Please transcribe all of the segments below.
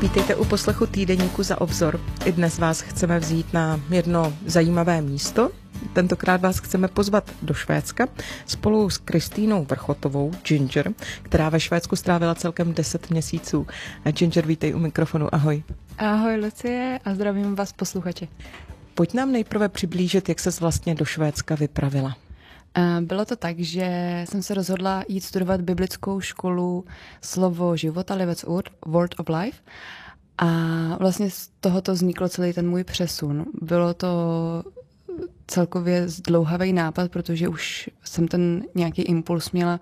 Vítejte u poslechu týdeníku Za obzor. I dnes vás chceme vzít na jedno zajímavé místo. Tentokrát vás chceme pozvat do Švédska spolu s Kristýnou Vrchotovou, Ginger, která ve Švédsku strávila celkem 10 měsíců. Ginger, vítej u mikrofonu, ahoj. Ahoj Lucie a zdravím vás posluchači. Pojď nám nejprve přiblížit, jak ses vlastně do Švédska vypravila. Bylo to tak, že jsem se rozhodla jít studovat biblickou školu Slovo života, Livets ord, Word of Life. A vlastně z tohoto vznikl celý ten můj přesun. Bylo to celkově zdlouhavý nápad, protože už jsem ten nějaký impuls měla,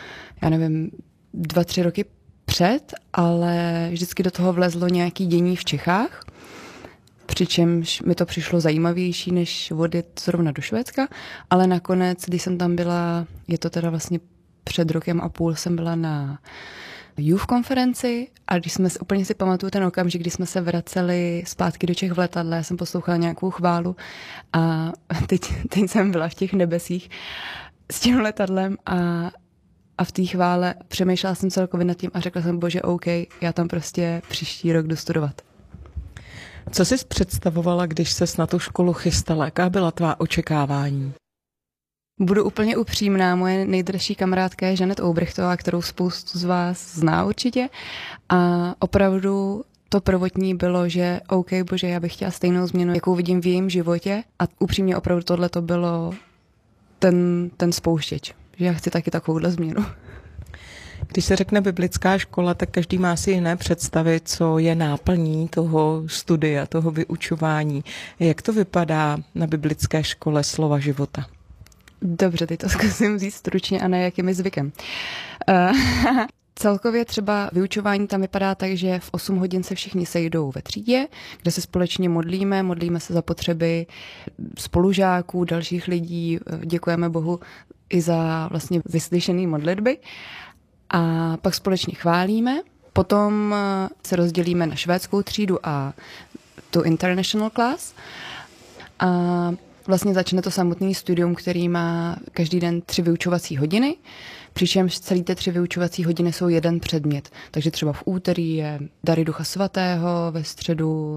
2-3 roky před, ale vždycky do toho vlezlo nějaký dění v Čechách, přičemž mi to přišlo zajímavější, než odjet zrovna do Švédska, ale nakonec, když jsem tam byla, je to teda vlastně před 1,5 roku, jsem byla na Youth konferenci a když jsme, úplně si pamatuju ten okamžik, kdy jsme se vraceli zpátky do Čech v letadle, já jsem poslouchala nějakou chválu a teď jsem byla v těch nebesích s tím letadlem a v té chvále přemýšlela jsem celkově nad tím a řekla jsem, bože, OK, já tam prostě příští rok jdu studovat. Co jsi představovala, když ses na tu školu chystala? Jaká byla tvá očekávání? Budu úplně upřímná, moje nejdražší kamarádka je Žanet Oubrichtová, kterou spoustu z vás zná určitě. A opravdu to prvotní bylo, že OK, bože, já bych chtěla stejnou změnu, jakou vidím v jejím životě. A upřímně opravdu tohle to bylo ten spouštěč, že já chci taky takovouhle změnu. Když se řekne biblická škola, tak každý má si jiné představy, co je náplní toho studia, toho vyučování. Jak to vypadá na biblické škole Slova života? Dobře, teď to zkusím říct stručně a ne jak je mi zvykem. Celkově třeba vyučování tam vypadá tak, že v 8 hodin se všichni sejdou ve třídě, kde se společně modlíme se za potřeby spolužáků, dalších lidí, děkujeme Bohu i za vlastně vyslyšené modlitby a pak společně chválíme. Potom se rozdělíme na švédskou třídu a tu international class a vlastně začne to samotný studium, který má každý den 3 vyučovací hodiny, přičemž celý ty 3 vyučovací hodiny jsou jeden předmět. Takže třeba v úterý je dary Ducha Svatého, ve středu,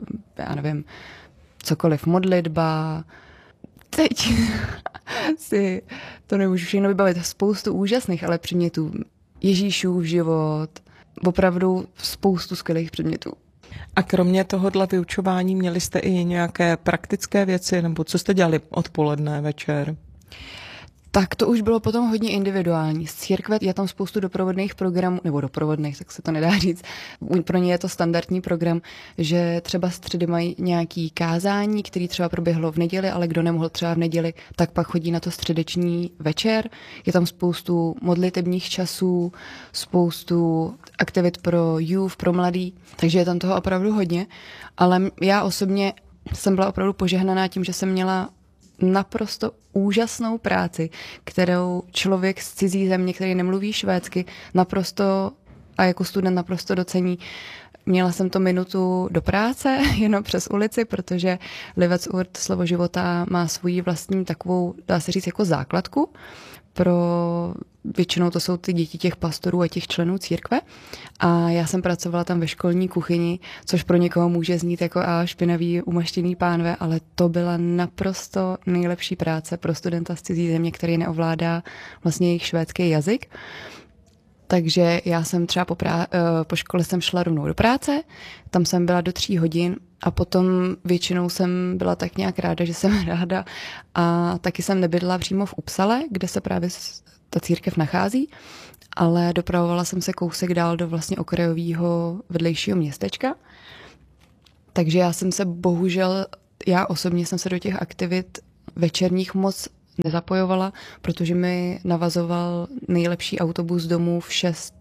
cokoliv, modlitba. Teď si to nemůžu všechno vybavit, spoustu úžasných, ale předmětů. Ježíšův život, opravdu spoustu skvělých předmětů. A kromě tohohle vyučování měli jste i nějaké praktické věci, nebo co jste dělali odpoledne, večer? Tak to už bylo potom hodně individuální. Z církve je tam spoustu doprovodných programů, nebo doprovodných, tak se to nedá říct. Pro ně je to standardní program, že třeba středy mají nějaký kázání, který třeba proběhlo v neděli, ale kdo nemohl třeba v neděli, tak pak chodí na to středeční večer. Je tam spoustu modlitebních časů, spoustu aktivit pro youth, pro mladý, takže je tam toho opravdu hodně. Ale já osobně jsem byla opravdu požehnaná tím, že jsem měla naprosto úžasnou práci, kterou člověk z cizí země, který nemluví švédsky, naprosto a jako student naprosto docení. Měla jsem to minutu do práce, jenom přes ulici, protože Livets ord, Slovo života, má svoji vlastní takovou, dá se říct, jako základku. Většinou to jsou ty děti těch pastorů a těch členů církve. A já jsem pracovala tam ve školní kuchyni, což pro někoho může znít jako špinavý, umaštěný pánve, ale to byla naprosto nejlepší práce pro studenta z cizí země, který neovládá vlastně jejich švédský jazyk. Takže já jsem třeba po škole jsem šla rovnou do práce, tam jsem byla do 3 hodin a potom většinou jsem byla tak nějak ráda, že jsem ráda a taky jsem nebydlela přímo v Uppsale, kde se právě ta církev nachází, ale dopravovala jsem se kousek dál do vlastně okrajového vedlejšího městečka. Takže já osobně jsem se do těch aktivit večerních moc nezapojovala, protože mi navazoval nejlepší autobus domů v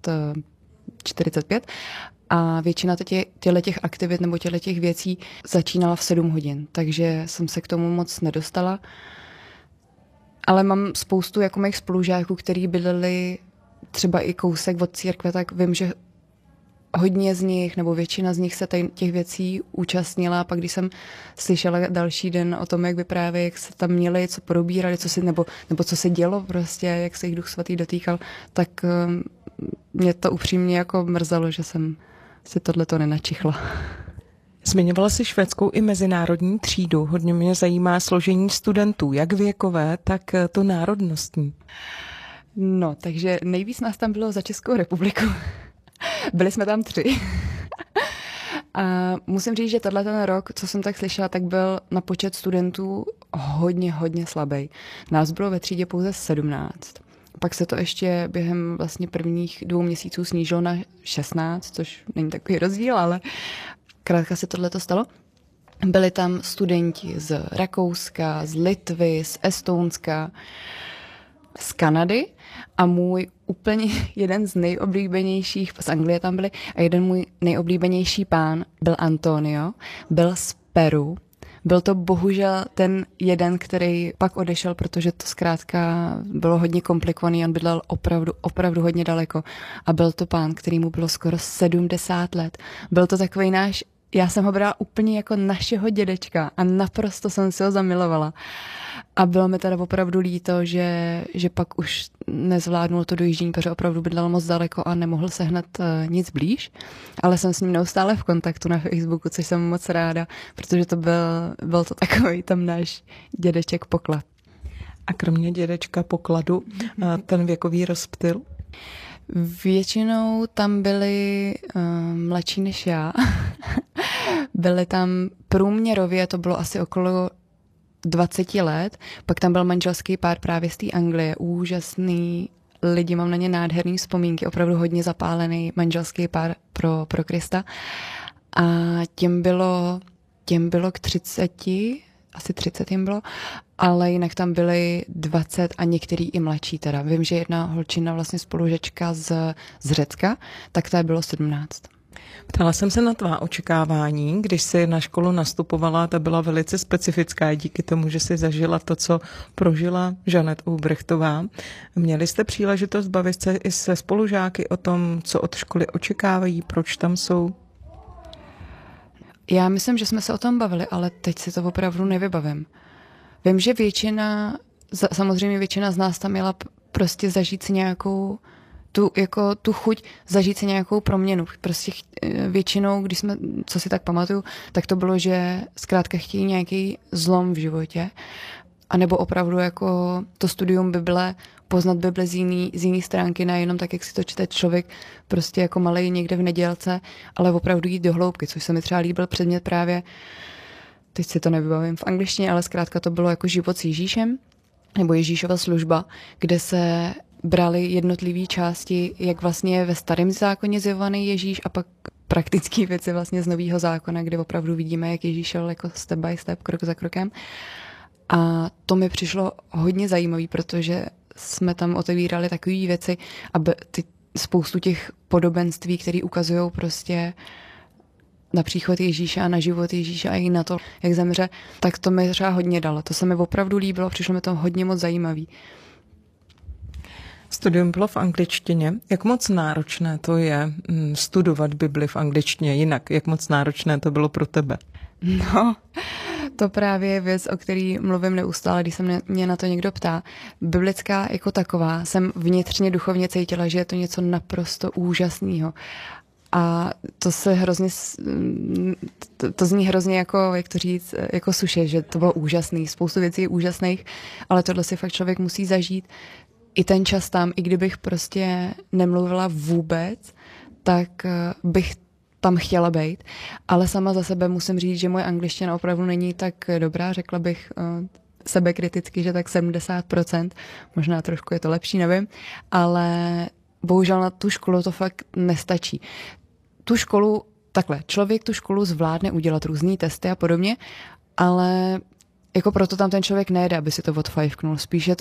6:45 a většina těch aktivit nebo těch věcí začínala v 7 hodin, takže jsem se k tomu moc nedostala. Ale mám spoustu jako mých spolužáků, který bydleli třeba i kousek od církve, tak vím, že hodně z nich, nebo většina z nich se těch věcí účastnila. Pak když jsem slyšela další den o tom, jak vyprávějí, jak se tam měli, co probírali, nebo co se dělo prostě, jak se jich Duch Svatý dotýkal, tak mě to upřímně jako mrzelo, že jsem se tohleto nenačichla. Zmiňovala jsi švédskou i mezinárodní třídu. Hodně mě zajímá složení studentů, jak věkové, tak to národnostní. No, takže nejvíc nás tam bylo za Českou republiku. Byli jsme tam 3. A musím říct, že tenhle rok, co jsem tak slyšela, tak byl na počet studentů hodně slabý. Nás bylo ve třídě pouze 17. Pak se to ještě během vlastně prvních 2 měsíců snížilo na 16, což není takový rozdíl, ale krátka se tohleto stalo. Byli tam studenti z Rakouska, z Litvy, z Estonska, z Kanady a můj úplně jeden z nejoblíbenějších, z Anglie tam byli, a jeden můj nejoblíbenější pán byl Antonio, byl z Peru. Byl to bohužel ten jeden, který pak odešel, protože to zkrátka bylo hodně komplikovaný, on bydlel opravdu hodně daleko. A byl to pán, který mu bylo skoro 70 let. Byl to takový náš, já jsem ho brala úplně jako našeho dědečka a naprosto jsem si ho zamilovala. A bylo mi teda opravdu líto, že pak už nezvládnul to dojíždění, protože opravdu bydlel moc daleko a nemohl sehnat nic blíž. Ale jsem s ním neustále v kontaktu na Facebooku, což jsem moc ráda, protože to byl to takový tam náš dědeček poklad. A kromě dědečka pokladu, ten věkový rozptyl? Většinou tam byli mladší než já. Byli tam průměrově, to bylo asi okolo 20 let, pak tam byl manželský pár právě z té Anglie, úžasný lidi, mám na ně nádherný vzpomínky, opravdu hodně zapálený manželský pár pro Krista a těm bylo k 30, asi 30 jim bylo, ale jinak tam byly 20 a některý i mladší teda. Vím, že jedna holčina, vlastně spolužečka z Řecka, tak té bylo 17. Ptala jsem se na tvá očekávání, když jsi na školu nastupovala, ta byla velice specifická díky tomu, že jsi zažila to, co prožila Žanet Ubrechtová. Měli jste příležitost bavit se i se spolužáky o tom, co od školy očekávají, proč tam jsou? Já myslím, že jsme se o tom bavili, ale teď si to opravdu nevybavím. Vím, že samozřejmě většina z nás tam měla prostě zažít si nějakou tu chuť zažít si nějakou proměnu. Prostě většinou, co si tak pamatuju, tak to bylo, že zkrátka chtějí nějaký zlom v životě, anebo opravdu jako to studium Bible, poznat Bibli z jiný stránky, nejenom tak, jak si to čte člověk, prostě jako malej někde v nedělce, ale opravdu jít do hloubky, což se mi třeba líbil předmět právě, teď si to nevybavím v angličtině, ale zkrátka to bylo jako život s Ježíšem, nebo Ježíšova služba, kde se brali jednotlivé části, jak vlastně je ve starém zákoně zjevovaný Ježíš a pak praktické věci vlastně z nového zákona, kde opravdu vidíme, jak Ježíš šel jako step by step, krok za krokem. A to mi přišlo hodně zajímavé, protože jsme tam otevírali takové věci a spoustu těch podobenství, které ukazují prostě na příchod Ježíše a na život Ježíše a i na to, jak zemře, tak to mi třeba hodně dalo. To se mi opravdu líbilo, přišlo mi to hodně moc zajímavý. Studium bylo v angličtině. Jak moc náročné to je studovat Bibli v angličtině jinak? Jak moc náročné to bylo pro tebe? No, to právě je věc, o který mluvím neustále, když se mě na to někdo ptá. Biblická jako taková jsem vnitřně duchovně cítila, že je to něco naprosto úžasného. A to se hrozně, to zní hrozně jako, jak to říct, jako suše, že to bylo úžasný. Spoustu věcí je úžasných, ale tohle si fakt člověk musí zažít. I ten čas tam, i kdybych prostě nemluvila vůbec, tak bych tam chtěla být. Ale sama za sebe musím říct, že moje angličtina opravdu není tak dobrá. Řekla bych sebekriticky, že tak 70%. Možná trošku je to lepší, nevím. Ale bohužel na tu školu to fakt nestačí. Člověk tu školu zvládne udělat různý testy a podobně, ale jako proto tam ten člověk nejde, aby si to odfajfknul. Spíš je